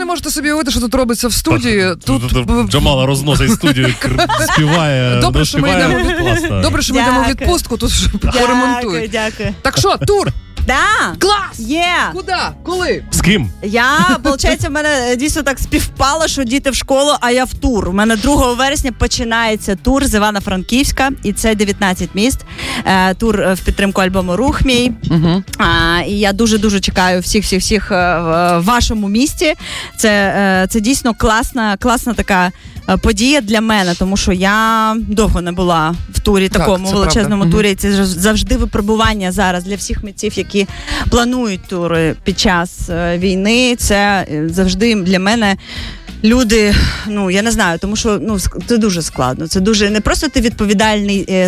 не можете собі уявити, що тут робиться в студії. Тут Джамала розносить студію, співає. Добре, що ми йдемо в відпустку, тут поремонтують. Дякую. Так що, тур? Да. Клас! Є. Куди? Коли? З ким? Виходить, в мене дійсно так співпало, що діти в школу, а я в тур. У мене 2 вересня починається тур з Івано-Франківська, і це 19 міст. Тур в підтримку альбому «Рух мій». І я дуже-дуже чекаю всіх в вашому місті. Це дійсно класна така подія для мене, тому що я довго не була в турі, такому величезному турі. І це завжди випробування зараз для всіх митців, які планують тури під час війни. Це завжди для мене люди, я не знаю, тому що це дуже складно. Це дуже не просто ти відповідальний